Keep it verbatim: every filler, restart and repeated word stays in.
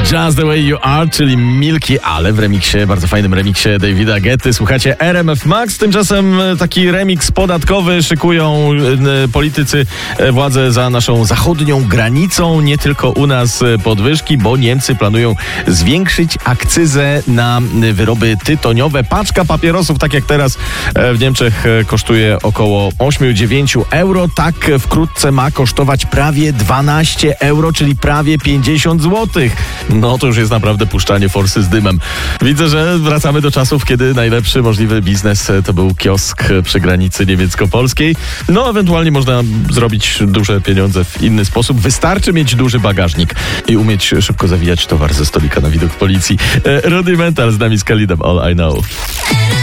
Just the Way You Are, czyli Milky, ale w remiksie, bardzo fajnym remiksie Davida Guetty. Słuchacie R M F Max. Tymczasem taki remix podatkowy szykują politycy, władze za naszą zachodnią granicą. Nie tylko u nas podwyżki, bo Niemcy planują zwiększyć akcyzę na wyroby tytoniowe. Paczka papierosów, tak jak teraz w Niemczech, kosztuje około osiem do dziewięciu euro. Tak wkrótce ma kosztować prawie dwanaście euro, czyli prawie pięćdziesiąt złotych. No to już jest naprawdę puszczanie forsy z dymem. Widzę, że wracamy do czasów, kiedy najlepszy możliwy biznes to był kiosk przy granicy niemiecko-polskiej. No ewentualnie można zrobić duże pieniądze w inny sposób. Wystarczy mieć duży bagażnik i umieć szybko zawijać towar ze stolika na widok policji. Rudimental z nami z Khalidem, All I Know.